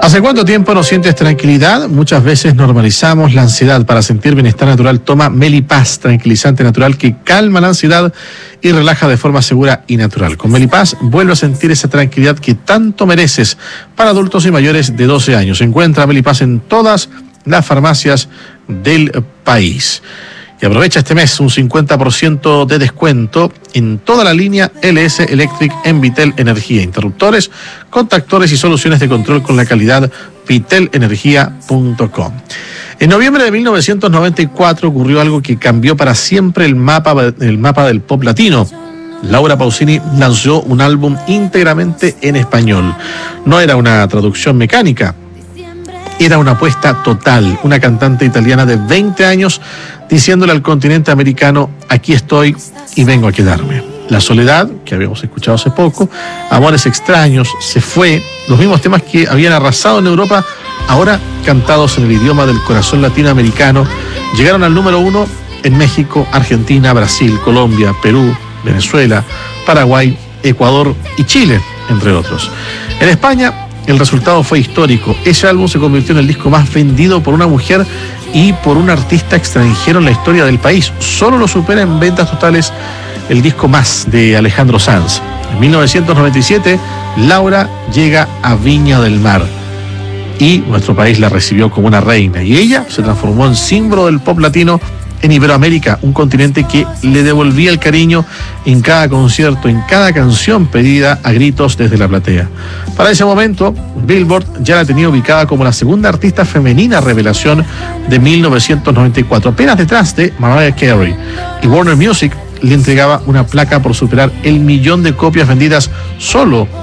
¿Hace cuánto tiempo no sientes tranquilidad? Muchas veces normalizamos la ansiedad. Para sentir bienestar natural, toma Melipaz, tranquilizante natural que calma la ansiedad y relaja de forma segura y natural. Con Melipaz vuelve a sentir esa tranquilidad que tanto mereces. Para adultos y mayores de 12 años. Encuentra Melipaz en todas las farmacias del país. Y aprovecha este mes un 50% de descuento en toda la línea LS Electric en Vitel Energía. Interruptores, contactores y soluciones de control con la calidad vitelenergia.com. En noviembre de 1994 ocurrió algo que cambió para siempre el mapa del pop latino. Laura Pausini lanzó un álbum íntegramente en español. No era una traducción mecánica. Era una apuesta total, una cantante italiana de 20 años diciéndole al continente americano: aquí estoy y vengo a quedarme. La soledad, que habíamos escuchado hace poco, Amores extraños, Se fue, los mismos temas que habían arrasado en Europa, ahora cantados en el idioma del corazón latinoamericano, llegaron al número 1 en México, Argentina, Brasil, Colombia, Perú, Venezuela, Paraguay, Ecuador y Chile, entre otros. En España, el resultado fue histórico. Ese álbum se convirtió en el disco más vendido por una mujer y por un artista extranjero en la historia del país. Solo lo supera en ventas totales el disco Más de Alejandro Sanz. En 1997, Laura llega a Viña del Mar y nuestro país la recibió como una reina. Y ella se transformó en símbolo del pop latino en Iberoamérica, un continente que le devolvía el cariño en cada concierto, en cada canción pedida a gritos desde la platea. Para ese momento, Billboard ya la tenía ubicada como la segunda artista femenina revelación de 1994, apenas detrás de Mariah Carey. Y Warner Music le entregaba una placa por superar el 1.000.000 de copias vendidas solo